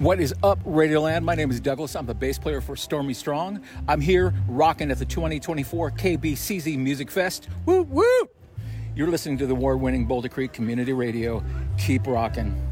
What is up, Radioland? My name is Douglas. I'm the bass player for Stormy Strong. I'm here rocking at the 2024 KBCZ Music Fest. Woo woo! You're listening to the award-winning Boulder Creek Community Radio. Keep rocking.